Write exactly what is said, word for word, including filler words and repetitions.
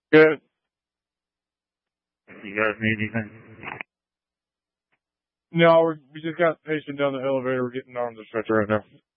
Good. You guys need anything? No, we're, we just got a patient down the elevator. We're getting on the stretcher right now.